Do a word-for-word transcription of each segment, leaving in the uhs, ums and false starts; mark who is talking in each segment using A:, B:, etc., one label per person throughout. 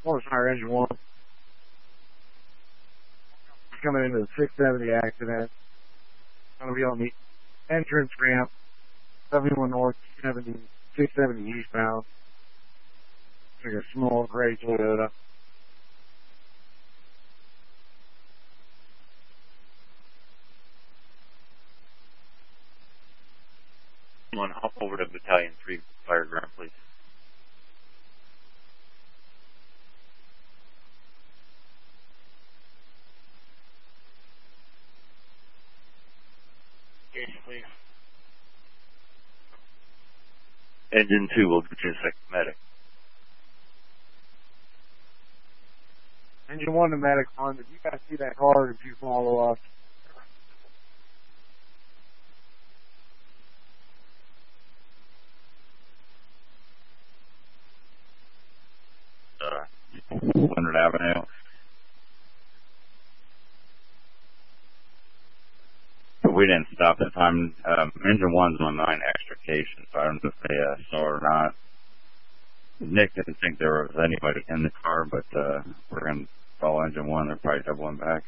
A: horsepower engine one. Coming into the six seventy accident. Going to be on the entrance ramp, seventy-one north, seventy, six seventy eastbound. It's like a small gray Toyota.
B: One, hop over to Battalion three fire ground, please.
C: Yes, please.
B: Engine two will get you a second medic.
A: Engine one, the medic on. Did you guys see that car? Did you follow us?
B: Uh, Leonard Avenue. But we didn't stop that time. Um, engine one's on nine extrication, so I don't know if they uh, saw or not. Nick didn't think there was anybody in the car, but uh, we're going to follow engine one. They'll probably have one back.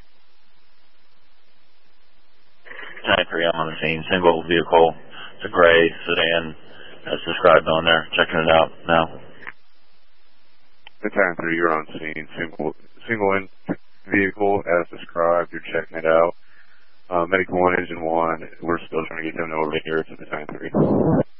C: nine three, I'm on the scene. Single vehicle. It's a gray sedan as described on there. Checking it out now.
D: Battalion three, you're on scene. Single, single in vehicle as described. You're checking it out. Uh, medical one, engine one. We're still trying to get him over here to Battalion three.